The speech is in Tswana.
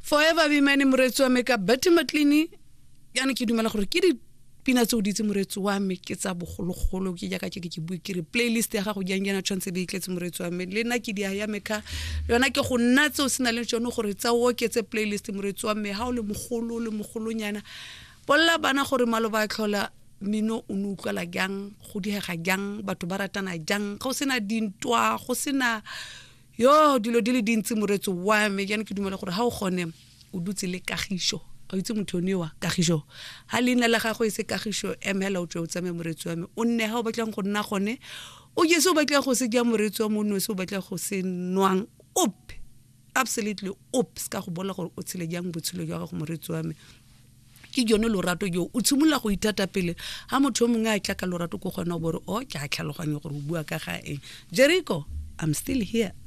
Forever Women moretso wa me ka Betty McLean yana ke dumela gore ke di pina tse o ditse moretso wa me ke tsa bogologolo ke ja ka ke bue ke re playlist ya gago jangena tshwantse be itletse moretso wa me le nna ke dia ya me ka yona ke go nna tse o sena le tsone gore tsa o ke tse playlist moretso wa me ha o le mogolonyana bolla bana gore maloba a tlhola mino o no utlwa la gang go diega gang batho ba ratana jang go sena dintwa go sena yo dilo dile dintsi moretso wa me yana ke dumela gore ha o gone o dutse le kagisho o itse motho newa kagisho ha lena la gago e se kagisho emela o tswe o tsame moretso wa me o nne ha o batlang go nna gone o je se o batlang go se ja moretso wa monno se o batlang go se nwang absolutely ska go bola gore o tshele jang botshelo jwa gago moretso wa me ke jone lorato jo o tshimola go itata pele ha motho mongwe a tla ka lorato go gona bore o ke a tlhaloganya gore o bua ka ga eng Jericho I'm still here